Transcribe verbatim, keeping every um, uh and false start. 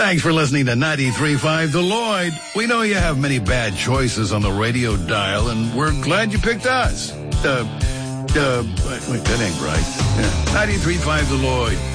Thanks for listening to ninety-three point five The Lloyd. We know you have many bad choices on the radio dial, and we're glad you picked us. Uh, uh, wait, wait that ain't right. Yeah. ninety-three point five The Lloyd.